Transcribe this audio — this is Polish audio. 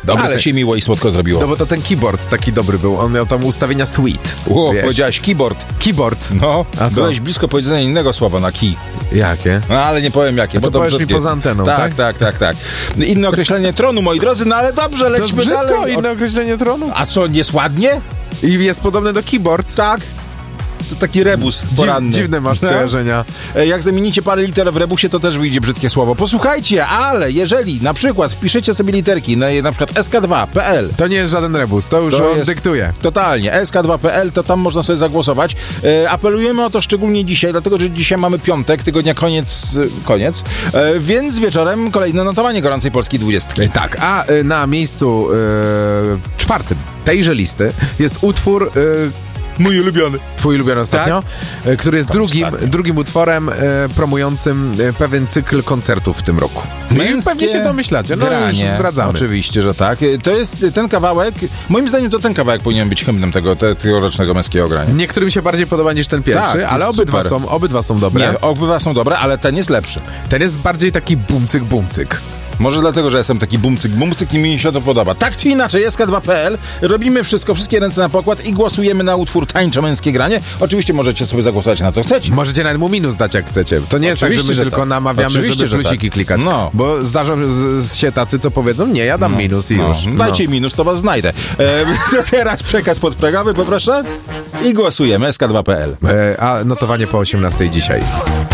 Ale się miło i słodko zrobiło. No bo to ten keyboard taki dobry był. On miał tam ustawienia sweet. Powiedziałeś keyboard. Keyboard. No, a co? byłeś blisko powiedzenia innego słowa na key. Jakie? No, ale nie powiem jakie, bo to powiesz mi poza anteną, tak? Tak. Inne określenie tronu, moi drodzy, no ale dobrze, lećmy dalej. Inne określenie tronu. A co, nie jest ładnie? I jest podobne do keyboard. Tak. To taki rebus poranny. Dziwne masz skojarzenia. Jak zamienicie parę liter w rebusie, to też wyjdzie brzydkie słowo. Posłuchajcie, ale jeżeli na przykład wpiszecie sobie literki na przykład sk2.pl. To nie jest żaden rebus, to już on dyktuje. Totalnie. sk2.pl, to tam można sobie zagłosować. Apelujemy o to szczególnie dzisiaj, dlatego że dzisiaj mamy piątek, tygodnia koniec, więc wieczorem kolejne notowanie gorącej polskiej 20. Tak, a na miejscu czwartym tejże listy jest utwór... Mój ulubiony. Twój ulubiony ostatnio, tak? Który jest drugim utworem promującym pewien cykl koncertów w tym roku. I pewnie się domyślacie, no już zdradzamy. Oczywiście, że tak. To jest ten kawałek, moim zdaniem to ten kawałek powinien być hymnem tegorocznego męskiego grania. Niektórym się bardziej podoba niż ten pierwszy, tak, ale obydwa są dobre. Nie, obydwa są dobre, ale ten jest lepszy. Ten jest bardziej taki bumcyk. Może dlatego, że jestem taki bumcyk i mi się to podoba. Tak czy inaczej, sk2.pl, robimy wszystko, wszystkie ręce na pokład i głosujemy na utwór Tańcze Męskie Granie. Oczywiście możecie sobie zagłosować na co chcecie. Możecie nawet mu minus dać jak chcecie. To nie jest tak, że my tylko namawiamy, żeby plusiki klikać. No. Bo zdarzą się tacy, co powiedzą, nie, ja dam minus i już. Dajcie minus, to was znajdę. To teraz przekaz podprogowy, poproszę. I głosujemy, sk2.pl. A notowanie po 18 dzisiaj.